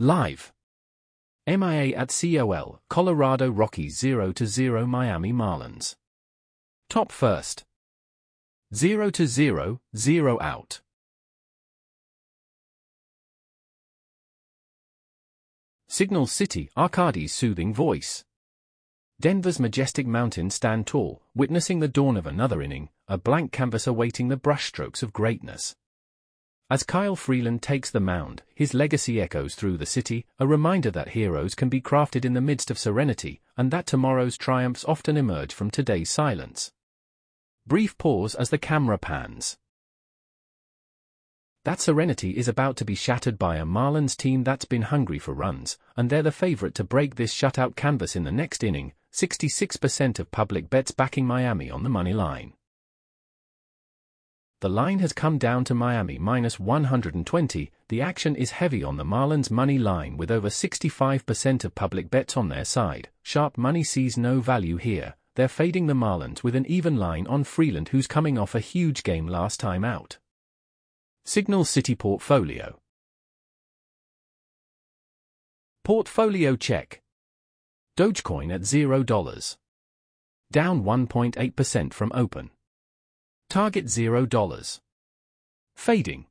Live. MIA at COL, Colorado Rockies 0-0 Miami Marlins. Top first. 0-0, 0 out. Signal City, Arcadi's soothing voice. Denver's majestic mountains stand tall, witnessing the dawn of another inning, a blank canvas awaiting the brushstrokes of greatness. As Kyle Freeland takes the mound, his legacy echoes through the city, a reminder that heroes can be crafted in the midst of serenity, and that tomorrow's triumphs often emerge from today's silence. Brief pause as the camera pans. That serenity is about to be shattered by a Marlins team that's been hungry for runs, and they're the favorite to break this shutout canvas in the next inning, 66% of public bets backing Miami on the money line. The line has come down to Miami minus 120, the action is heavy on the Marlins money line with over 65% of public bets on their side. Sharp money sees no value here, they're fading the Marlins with an even line on Freeland, who's coming off a huge game last time out. Signal City Portfolio. Portfolio check. Dogecoin at $0. Down 1.8% from open. Target $0. Fading.